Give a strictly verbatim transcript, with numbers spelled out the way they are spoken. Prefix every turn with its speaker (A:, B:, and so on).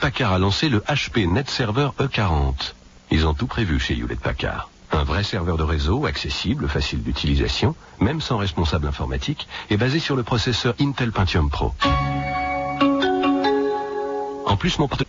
A: Packard a lancé le H P NetServer E quarante. Ils ont tout prévu chez Hewlett Packard. Un vrai serveur de réseau, accessible, facile d'utilisation, même sans responsable informatique, et basé sur le processeur Intel Pentium Pro. En plus, mon portefeuille